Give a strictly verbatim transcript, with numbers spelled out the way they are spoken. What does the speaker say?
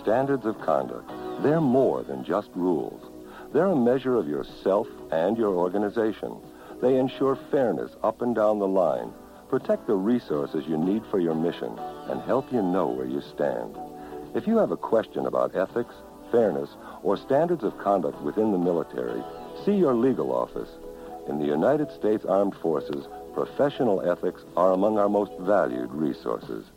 Standards of conduct. They're more than just rules. They're a measure of yourself and your organization. They ensure fairness up and down the line, protect the resources you need for your mission, and help you know where you stand. If you have a question about ethics, fairness, or standards of conduct within the military, see your legal office. In the United States Armed Forces, professional ethics are among our most valued resources.